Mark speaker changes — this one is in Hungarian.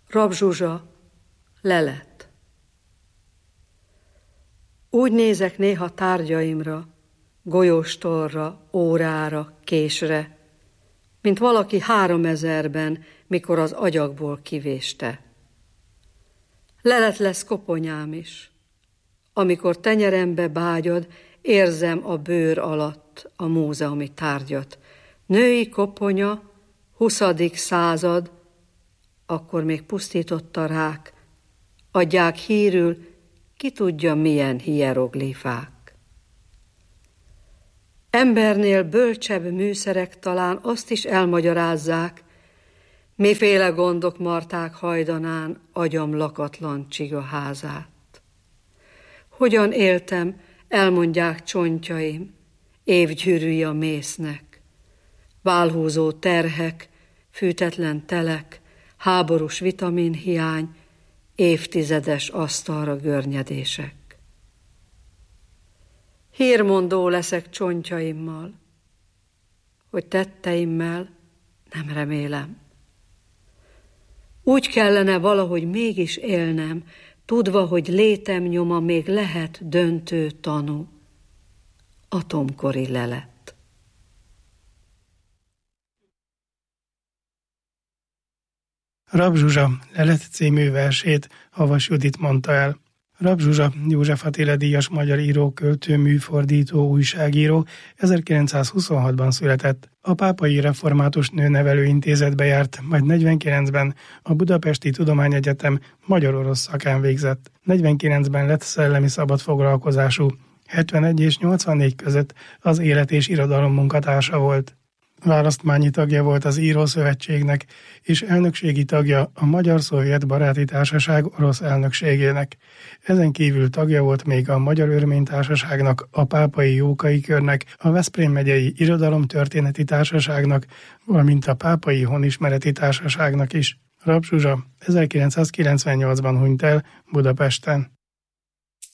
Speaker 1: Rab Zsuzsa, lelet. Úgy nézek néha tárgyaimra, golyóstolra, órára, késre, mint valaki 3000-ben, mikor az agyagból kivéste. Lelet lesz koponyám is. Amikor tenyerembe bágyad, érzem a bőr alatt a múzeumi tárgyat. Női koponya, 20. század, akkor még pusztított a rák, adják hírül, ki tudja milyen hieroglifák. Embernél bölcsebb műszerek talán azt is elmagyarázzák, miféle gondok marták hajdanán agyam lakatlan csigaházát. Hogyan éltem, elmondják csontjaim, évgyűrűi a mésznek, válhúzó terhek, fűtetlen telek, háborús vitaminhiány, évtizedes asztalra görnyedések. Hírmondó leszek csontjaimmal, hogy tetteimmel nem remélem. Úgy kellene valahogy mégis élnem, tudva, hogy létem nyoma még lehet döntő tanú, atomkori lelet.
Speaker 2: Rab Zsuzsa lelet című versét Havas Judit mondta el. Rab Zsuzsa József Attila díjas magyar író, költő, műfordító, újságíró 1926-ban született. A Pápai Református Nőnevelő Intézetbe járt, majd 49-ben a Budapesti Tudományegyetem magyar-orosz szakán végzett. 49-ben lett szellemi szabadfoglalkozású, 71 és 84 között az Élet és Irodalom munkatársa volt. Választmányi tagja volt az Írószövetségnek, és elnökségi tagja a Magyar-Szovjet Baráti Társaság orosz elnökségének. Ezen kívül tagja volt még a Magyar-Örmény Társaságnak, a Pápai Jókai Körnek, a Veszprém megyei Irodalomtörténeti Társaságnak, valamint a Pápai Honismereti Társaságnak is. Rab Zsuzsa 1998-ban hunyt el Budapesten.